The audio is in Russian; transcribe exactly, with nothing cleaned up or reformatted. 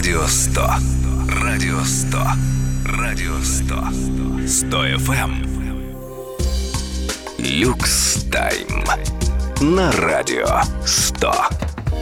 Радио сто. Радио сто. Радио сто. сто эф эм. Люкс Тайм. На Радио сто.